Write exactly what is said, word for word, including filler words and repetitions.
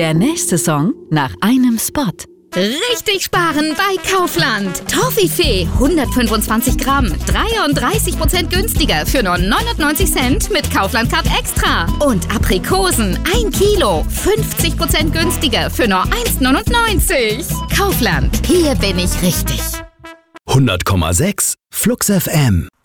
Der nächste Song nach einem Spot. Richtig sparen bei Kaufland. Toffifee hundertfünfundzwanzig Gramm, dreiunddreißig Prozent günstiger für nur neunundneunzig Cent mit Kaufland Card Extra. Und Aprikosen ein Kilo, fünfzig Prozent günstiger für nur eins neunundneunzig. Kaufland, hier bin ich richtig. hundert Komma sechs Flux F M